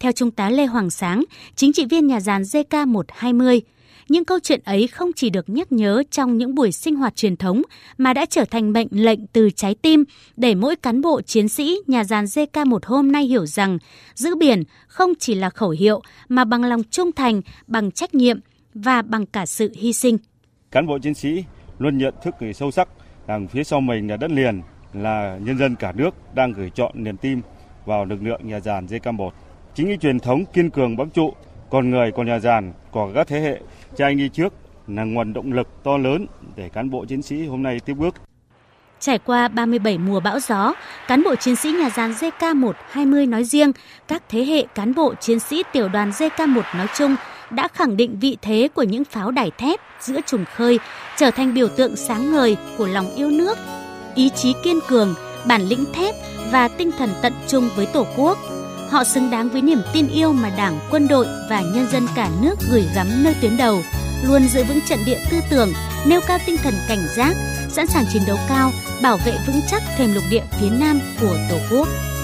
Theo Trung tá Lê Hoàng Sáng, chính trị viên nhà giàn JK120, những câu chuyện ấy không chỉ được nhắc nhớ trong những buổi sinh hoạt truyền thống mà đã trở thành mệnh lệnh từ trái tim để mỗi cán bộ chiến sĩ nhà giàn JK1 hôm nay hiểu rằng giữ biển không chỉ là khẩu hiệu mà bằng lòng trung thành, bằng trách nhiệm và bằng cả sự hy sinh. Cán bộ chiến sĩ luôn nhận thức sâu sắc rằng phía sau mình là đất liền, là nhân dân cả nước đang gửi trọn niềm tin vào lực lượng nhà giàn JK1. Chính cái truyền thống kiên cường bám trụ, còn người còn nhà giàn, của các thế hệ cha anh đi trước là nguồn động lực to lớn để cán bộ chiến sĩ hôm nay tiếp bước. Trải qua 37 mùa bão gió, cán bộ chiến sĩ nhà giàn JK120 nói riêng, các thế hệ cán bộ chiến sĩ tiểu đoàn JK1 nói chung đã khẳng định vị thế của những pháo đài thép giữa trùng khơi, trở thành biểu tượng sáng ngời của lòng yêu nước, ý chí kiên cường, bản lĩnh thép và tinh thần tận chung với Tổ quốc. Họ xứng đáng với niềm tin yêu mà Đảng, quân đội và nhân dân cả nước gửi gắm nơi tuyến đầu, luôn giữ vững trận địa tư tưởng, nêu cao tinh thần cảnh giác, sẵn sàng chiến đấu cao, bảo vệ vững chắc thềm lục địa phía Nam của Tổ quốc.